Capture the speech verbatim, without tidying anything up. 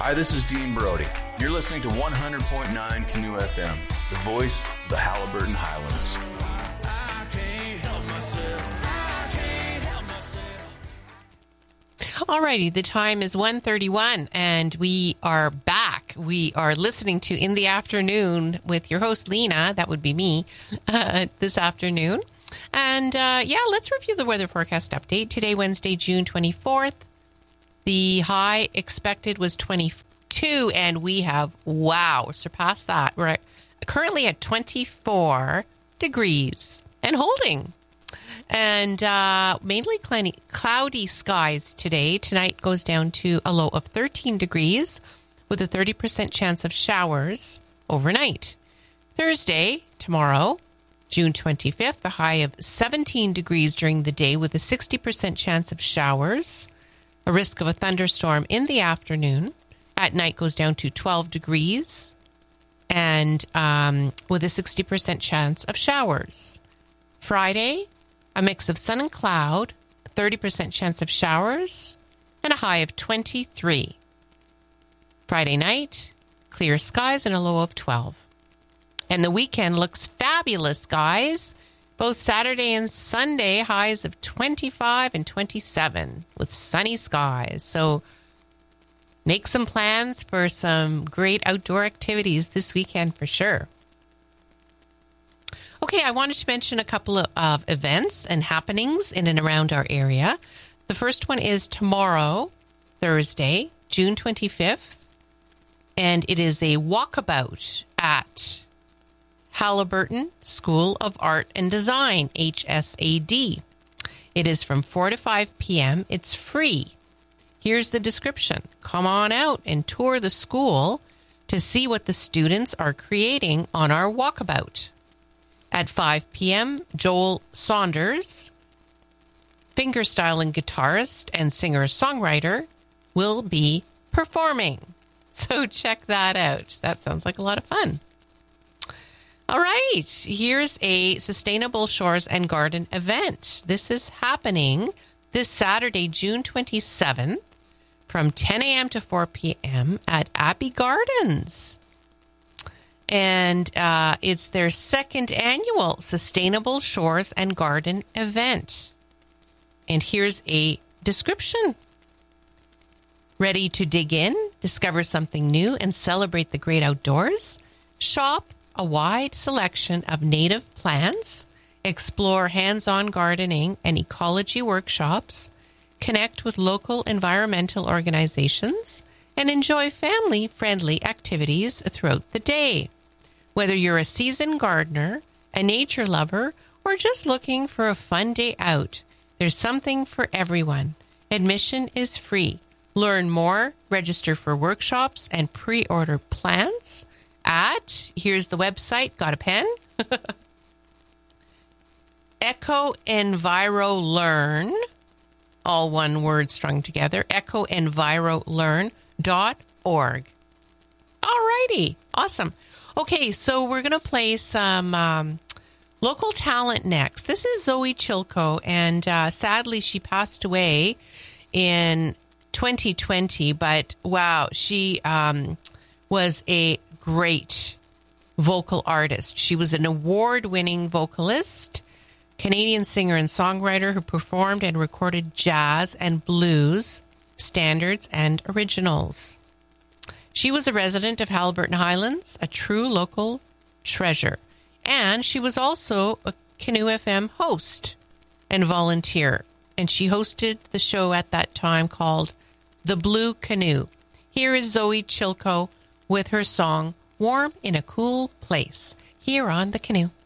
Hi, this is Dean Brody. You're listening to one hundred point nine Canoe F M, the voice of the Haliburton Highlands. I can't help myself. I can't help myself. Alrighty, the time is one thirty-one, and we are back. We are listening to In the Afternoon with your host, Lena. That would be me uh, this afternoon. And uh, yeah, let's review the weather forecast update. Today, Wednesday, June twenty-fourth. The high expected was twenty-two, and we have, wow, surpassed that. We're at, currently at twenty-four degrees and holding. And uh, mainly cloudy, cloudy skies today. Tonight goes down to a low of thirteen degrees with a thirty percent chance of showers overnight. Thursday, tomorrow, June twenty-fifth, a high of seventeen degrees during the day with a sixty percent chance of showers. A risk of a thunderstorm in the afternoon. At night goes down to twelve degrees and um, with a sixty percent chance of showers. Friday, a mix of sun and cloud, thirty percent chance of showers, and a high of twenty-three. Friday night, clear skies and a low of twelve. And the weekend looks fabulous, guys. Both Saturday and Sunday, highs of twenty-five and twenty-seven with sunny skies. So make some plans for some great outdoor activities this weekend for sure. Okay, I wanted to mention a couple of, of events and happenings in and around our area. The first one is tomorrow, Thursday, June twenty-fifth, and it is a walkabout at Haliburton School of Art and Design, H S A D. It is from four to five p.m. It's free. Here's the description. Come on out and tour the school to see what the students are creating on our walkabout. At five p.m., Joel Saunders, fingerstyling guitarist and singer-songwriter, will be performing. So check that out. That sounds like a lot of fun. All right, here's a Sustainable Shores and Garden event. This is happening this Saturday, June twenty-seventh, from ten a.m. to four p.m. at Abbey Gardens. And uh, it's their second annual Sustainable Shores and Garden event. And here's a description. Ready to dig in, discover something new, and celebrate the great outdoors? Shop a wide selection of native plants, explore hands-on gardening and ecology workshops, connect with local environmental organizations, and enjoy family-friendly activities throughout the day. Whether you're a seasoned gardener, a nature lover, or just looking for a fun day out, there's something for everyone. Admission is free. Learn more, register for workshops, and pre-order plants at, here's the website, got a pen? Eco Enviro Learn, all one word strung together, eco enviro learn dot org. All righty, awesome. Okay, so we're going to play some um, local talent next. This is Zoe Chilko, and uh, sadly she passed away in twenty twenty, but wow, she um, was a great vocal artist. She was an award-winning vocalist, Canadian singer and songwriter who performed and recorded jazz and blues standards and originals. She was a resident of Haliburton Highlands, a true local treasure, and she was also a Canoe F M host and volunteer, and she hosted the show at that time called The Blue Canoe. Here is Zoe Chilko with her song, Warm in a Cool Place, here on The Canoe.